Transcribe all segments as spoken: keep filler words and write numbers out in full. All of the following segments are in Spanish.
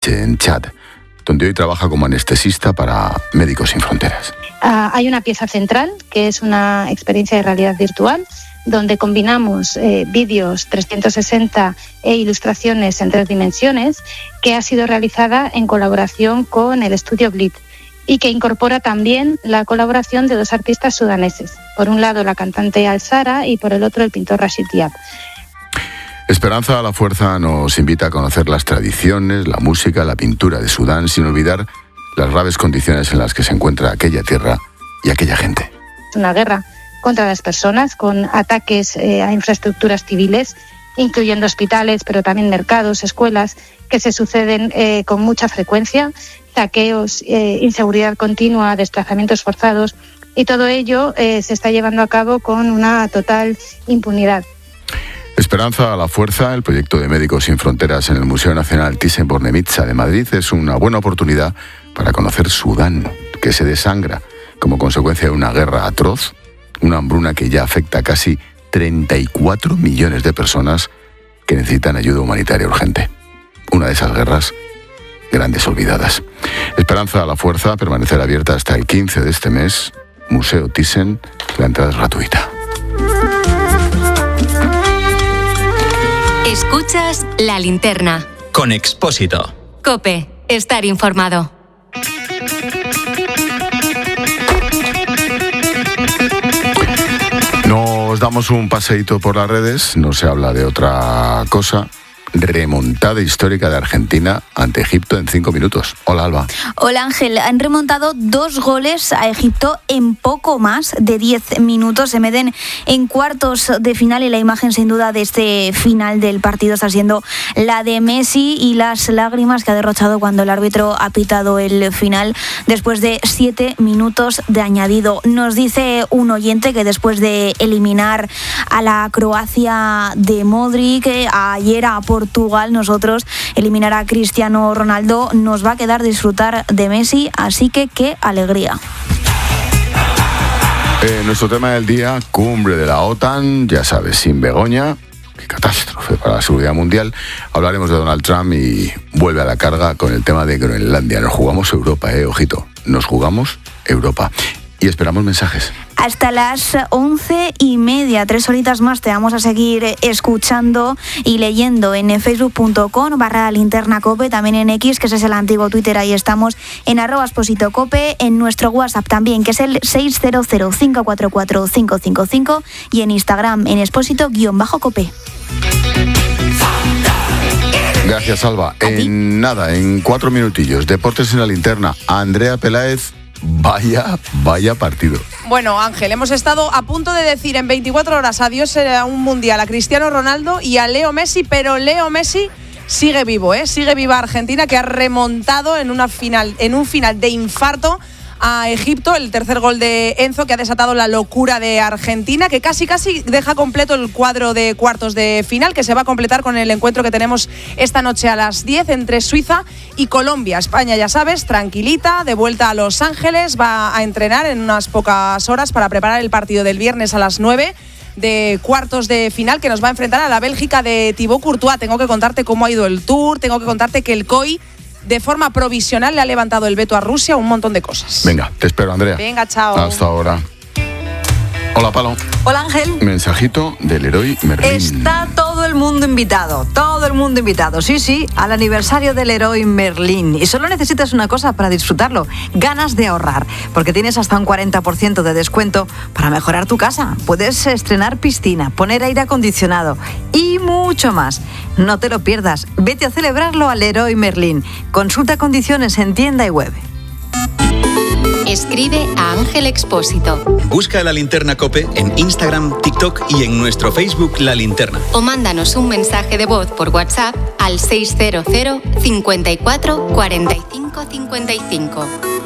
Liege, en Chad, donde hoy trabaja como anestesista para Médicos Sin Fronteras. Uh, hay una pieza central, que es una experiencia de realidad virtual, donde combinamos eh, vídeos trescientos sesenta e ilustraciones en tres dimensiones, que ha sido realizada en colaboración con el estudio Blitz y que incorpora también la colaboración de dos artistas sudaneses. Por un lado la cantante Al-Sara y por el otro el pintor Rashid Diab. Esperanza a la Fuerza nos invita a conocer las tradiciones, la música, la pintura de Sudán, sin olvidar las graves condiciones en las que se encuentra aquella tierra y aquella gente. Es una guerra contra las personas, con ataques eh, a infraestructuras civiles, incluyendo hospitales, pero también mercados, escuelas, que se suceden eh, con mucha frecuencia, saqueos, eh, inseguridad continua, desplazamientos forzados, y todo ello eh, se está llevando a cabo con una total impunidad. Esperanza a la Fuerza, el proyecto de Médicos Sin Fronteras en el Museo Nacional Thyssen-Bornemisza de Madrid, es una buena oportunidad para conocer Sudán, que se desangra como consecuencia de una guerra atroz, una hambruna que ya afecta a casi treinta y cuatro millones de personas que necesitan ayuda humanitaria urgente. Una de esas guerras grandes olvidadas. Esperanza a la Fuerza permanecerá abierta hasta el quince de este mes. Museo Thyssen, la entrada es gratuita. Escuchas La Linterna. Con Expósito. COPE. Estar informado. Nos damos un paseíto por las redes, no se habla de otra cosa. Remontada histórica de Argentina ante Egipto en cinco minutos. Hola, Alba. Hola, Ángel. Han remontado dos goles a Egipto en poco más de diez minutos. Se meten en cuartos de final y la imagen sin duda de este final del partido está siendo la de Messi y las lágrimas que ha derrochado cuando el árbitro ha pitado el final después de siete minutos de añadido. Nos dice un oyente que después de eliminar a la Croacia de Modric, ayer a Portugal, nosotros eliminar a Cristiano Ronaldo, nos va a quedar disfrutar de Messi, así que qué alegría. Eh, nuestro tema del día, cumbre de la OTAN, ya sabes, sin Begoña, qué catástrofe para la seguridad mundial. Hablaremos de Donald Trump y vuelve a la carga con el tema de Groenlandia. Nos jugamos Europa, eh, ojito, nos jugamos Europa. Y esperamos mensajes. Hasta las once y media, tres horitas más, te vamos a seguir escuchando y leyendo en facebook.com barra linterna cope, también en X, que ese es el antiguo Twitter, ahí estamos, en arroba Expósito Cope, en nuestro WhatsApp también, que es el seis cero cero, cinco cuatro cuatro, cinco cinco cinco, y en Instagram, en Expósito-Cope. Gracias, Alba. En nada, en cuatro minutillos, Deportes en la Linterna, Andrea Peláez. Vaya, vaya partido. Bueno, Ángel, hemos estado a punto de decir en veinticuatro horas adiós a un mundial a Cristiano Ronaldo y a Leo Messi, pero Leo Messi sigue vivo, ¿eh? Sigue viva Argentina, que ha remontado en una final, en un final de infarto a Egipto, el tercer gol de Enzo, que ha desatado la locura de Argentina, que casi casi deja completo el cuadro de cuartos de final, que se va a completar con el encuentro que tenemos esta noche a las diez entre Suiza y Colombia. España, ya sabes, tranquilita, de vuelta a Los Ángeles, va a entrenar en unas pocas horas para preparar el partido del viernes a las nueve de cuartos de final, que nos va a enfrentar a la Bélgica de Thibaut Courtois. Tengo que contarte cómo ha ido el tour, tengo que contarte que el C O I de forma provisional le ha levantado el veto a Rusia, un montón de cosas. Venga, te espero, Andrea. Venga, chao. Hasta ahora. Hola, Palo. Hola, Ángel. Mensajito del Leroy Merlin. Está todo el mundo invitado, todo el mundo invitado, sí, sí, al aniversario del Leroy Merlin. Y solo necesitas una cosa para disfrutarlo, ganas de ahorrar, porque tienes hasta un cuarenta por ciento de descuento para mejorar tu casa. Puedes estrenar piscina, poner aire acondicionado y mucho más. No te lo pierdas, vete a celebrarlo al Leroy Merlin. Consulta condiciones en tienda y web. Escribe a Ángel Expósito. Busca La Linterna COPE en Instagram, TikTok y en nuestro Facebook La Linterna. O mándanos un mensaje de voz por WhatsApp al seis cero cero, cinco cuatro, cuatro cinco cinco cinco.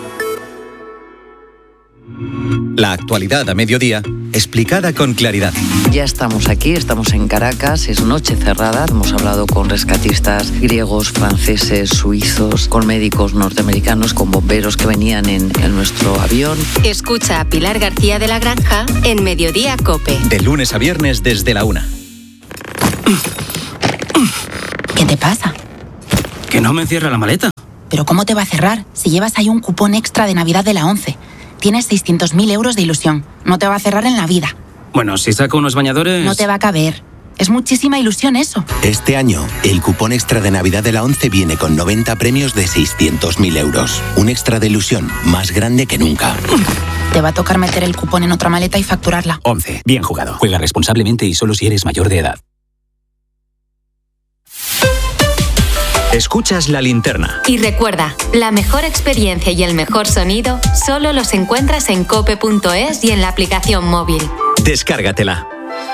La actualidad a mediodía, explicada con claridad. Ya estamos aquí, estamos en Caracas, es noche cerrada. Hemos hablado con rescatistas griegos, franceses, suizos, con médicos norteamericanos, con bomberos que venían en, en nuestro avión. Escucha a Pilar García de la Granja en Mediodía COPE. De lunes a viernes desde la una. ¿Qué te pasa? Que no me encierra la maleta. Pero ¿cómo te va a cerrar si llevas ahí un cupón extra de Navidad de la ONCE? Tienes seiscientos mil euros de ilusión. No te va a cerrar en la vida. Bueno, si saco unos bañadores... No te va a caber. Es muchísima ilusión eso. Este año, el cupón extra de Navidad de la ONCE viene con noventa premios de seiscientos mil euros. Un extra de ilusión más grande que nunca. Te va a tocar meter el cupón en otra maleta y facturarla. ONCE. Bien jugado. Juega responsablemente y solo si eres mayor de edad. Escuchas La Linterna. Y recuerda, la mejor experiencia y el mejor sonido solo los encuentras en cope punto es y en la aplicación móvil. Descárgatela.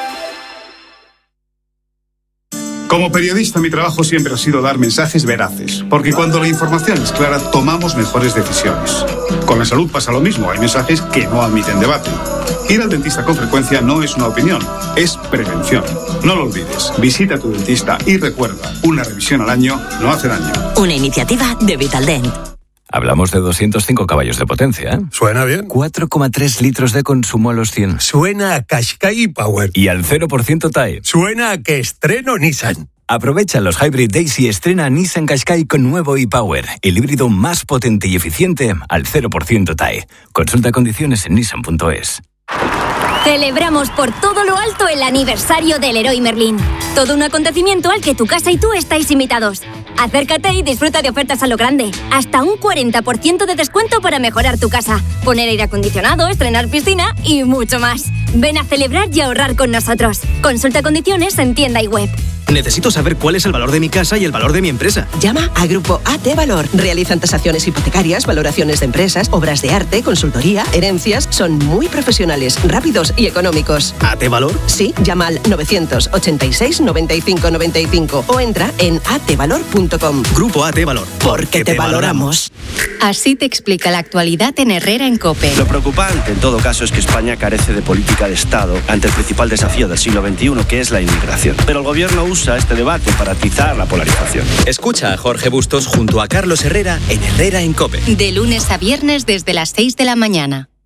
Como periodista, mi trabajo siempre ha sido dar mensajes veraces, porque cuando la información es clara, tomamos mejores decisiones. Con la salud pasa lo mismo, hay mensajes que no admiten debate. Ir al dentista con frecuencia no es una opinión, es prevención. No lo olvides, visita a tu dentista y recuerda, una revisión al año no hace daño. Una iniciativa de Vitaldent. Hablamos de doscientos cinco caballos de potencia, ¿eh? Suena bien. cuatro coma tres litros de consumo a los cien. Suena a Qashqai Power. Y al cero por ciento T A E. Suena a que estreno Nissan. Aprovecha los Hybrid Days y estrena Nissan Qashqai con nuevo e-Power, el híbrido más potente y eficiente al cero por ciento T A E. Consulta condiciones en nissan punto es. Celebramos por todo lo alto el aniversario del Leroy Merlin. Todo un acontecimiento al que tu casa y tú estáis invitados. Acércate y disfruta de ofertas a lo grande. Hasta un cuarenta por ciento de descuento para mejorar tu casa, poner aire acondicionado, estrenar piscina y mucho más. Ven a celebrar y ahorrar con nosotros. Consulta condiciones en tienda y web. Necesito saber cuál es el valor de mi casa y el valor de mi empresa. Llama a Grupo A T Valor. Realizan tasaciones hipotecarias, valoraciones de empresas, obras de arte, consultoría, herencias. Son muy profesionales, rápidos y económicos. ¿A T Valor? Sí, llama al novecientos ochenta y seis noventa y cinco noventa y cinco o entra en a t valor punto com. Grupo A T Valor. Porque te valoramos. Así te explica la actualidad en Herrera en COPE. Lo preocupante, en todo caso, es que España carece de política de Estado ante el principal desafío del siglo veintiuno, que es la inmigración. Pero el gobierno usa este debate para atizar la polarización. Escucha a Jorge Bustos junto a Carlos Herrera en Herrera en COPE. De lunes a viernes desde las seis de la mañana.